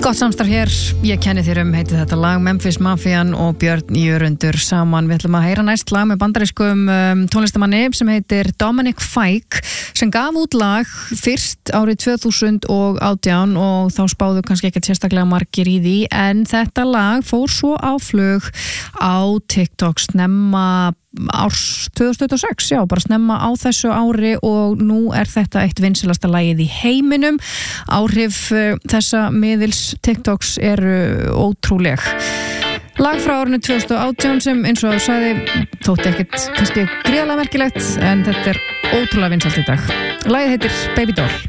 Gott samstarf hér, ég kenni þér heiti þetta lag Memphis Mafian og Björn Jörundur saman. Við ætlum að heyra næst lag með bandarískum tónlistamanni sem heitir Dominic Fike sem gaf út lag fyrst árið 2018 og þá spáðu kannski ekkert sérstaklega margir í því en þetta lag fór svo á flug á TikTok snemma árs 2026, já, bara snemma á þessu ári og nú þetta eitt vinsælasta lagið í heiminum. Áhrif þessa miðils TikToks eru ótrúleg. Lag frá árinu 2018 sem eins og sagði þótti ekkert kannski gríðarlega merkilegt en þetta ótrúlega vinsælt í dag. Lagið heitir Baby Doll.